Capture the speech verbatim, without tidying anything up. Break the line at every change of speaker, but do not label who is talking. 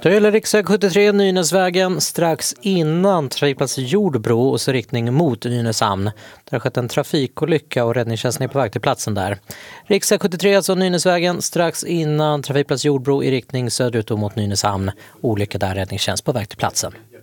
Då gäller riksväg sjuttiotre Nynäsvägen strax innan trafikplats Jordbro och så riktning mot Nynäshamn. Det har skett en trafikolycka och räddningstjänsten är på väg till platsen där. Riksväg sjuttiotre, alltså Nynäsvägen, strax innan trafikplats Jordbro i riktning söderut och mot Nynäshamn. Olycka där, räddningstjänst på väg till platsen.